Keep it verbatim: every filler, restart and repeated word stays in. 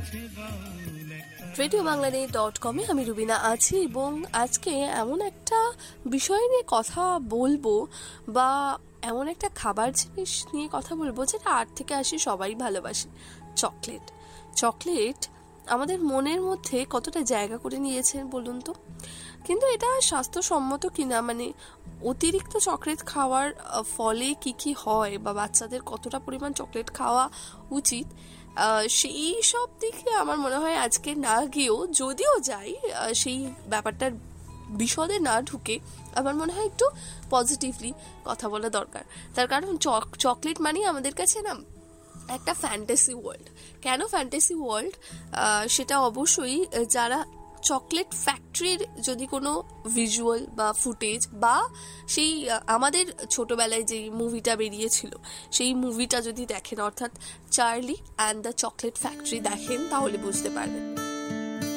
Radio Bangladesh dot কমে আমি রুবিনা আছি এবং আজকে এমন একটা বিষয় নিয়ে কথা বলবো বা এমন একটা খাবার জিনিস নিয়ে কথা বলবো যেটা আট থেকে আশি সবাই ভালোবাসে, চকলেট। চকলেট আমাদের মনের মধ্যে কতটা জায়গা করে নিয়েছেন বলুন তো। কিন্তু এটা স্বাস্থ্যসম্মত কিনা, মানে অতিরিক্ত চকলেট খাওয়ার ফলে কি কি হয় বা বাচ্চাদের কতটা পরিমাণ চকলেট খাওয়া উচিত, সেই সব দিকে আমার মনে হয় আজকে না গিয়েও, যদিও যাই সেই ব্যাপারটার বিশদে না ঢুকে আমার মনে হয় একটু পজিটিভলি কথা বলা দরকার। তার কারণ চকলেট মানে আমাদের কাছে না একটা ফ্যান্টাসি ওয়ার্ল্ড। কেন ফ্যান্টাসি ওয়ার্ল্ড? সেটা অবশ্যই যারা চকলেট ফ্যাক্টরির যদি কোনো ভিজুয়াল বা ফুটেজ বা সেই আমাদের ছোটবেলায় যেই মুভিটা বেরিয়েছিল সেই মুভিটা যদি দেখেন, অর্থাৎ Charlie and the chocolate factory দেখেন, তাহলে বুঝতে পারবেন।